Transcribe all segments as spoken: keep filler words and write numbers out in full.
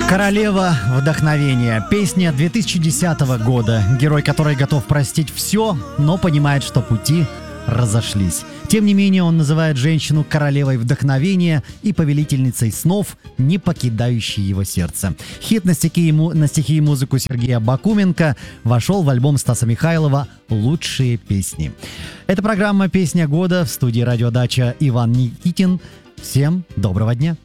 Королева вдохновения. Песня две тысячи десятого года. Герой, который готов простить все, но понимает, что пути разошлись. Тем не менее, он называет женщину королевой вдохновения и повелительницей снов, не покидающей его сердце. Хит на стихи, и му- на стихи и музыку Сергея Бакуменко вошел в альбом Стаса Михайлова «Лучшие песни». Это программа «Песня года», в студии «Радиодача» Иван Никитин. Всем доброго дня.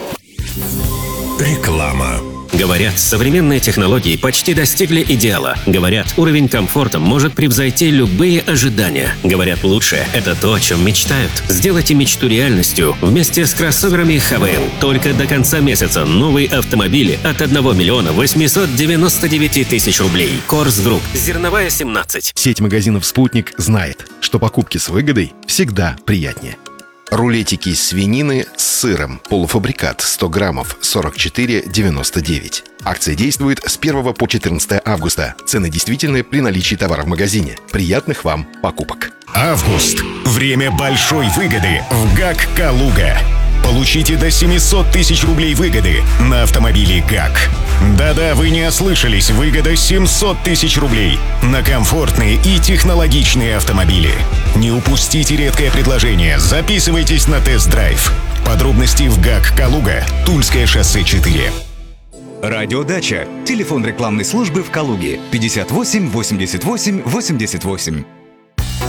Реклама. Говорят, современные технологии почти достигли идеала. Говорят, уровень комфорта может превзойти любые ожидания. Говорят, лучшее – это то, о чем мечтают. Сделайте мечту реальностью вместе с кроссоверами ХВЛ. Только до конца месяца новые автомобили от одного миллиона восемьсот девяносто девять тысяч рублей. Корс Групп. Зерновая, семнадцать. Сеть магазинов «Спутник» знает, что покупки с выгодой всегда приятнее. Рулетики из свинины с сыром. Полуфабрикат сто граммов сорок четыре девяносто девять. Акция действует с первого по четырнадцатое августа. Цены действительны при наличии товара в магазине. Приятных вам покупок. Август. Время большой выгоды в ГАК «Калуга». Получите до семьсот тысяч рублей выгоды на автомобиле ГАК. Да-да, вы не ослышались, выгода семьсот тысяч рублей на комфортные и технологичные автомобили. Не упустите редкое предложение, записывайтесь на тест-драйв. Подробности в ГАК «Калуга», Тульское шоссе четыре. Радиодача. Телефон рекламной службы в Калуге пятьдесят восемь восемьдесят восемь восемьдесят восемь.